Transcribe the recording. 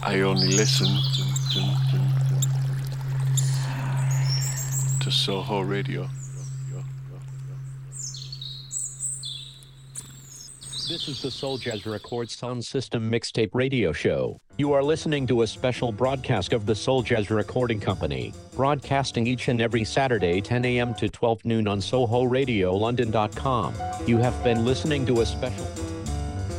I only listen to Soho Radio. This is the Soul Jazz Records Sound System Mixtape Radio Show. You are listening to a special broadcast of the Soul Jazz Recording Company, broadcasting each and every Saturday 10 a.m. to 12 noon on SohoRadioLondon.com. You have been listening to a special...